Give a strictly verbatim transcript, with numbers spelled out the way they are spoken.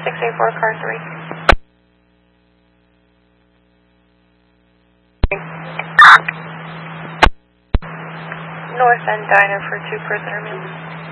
six eight four, car three. North End Diner for two prisoner meals.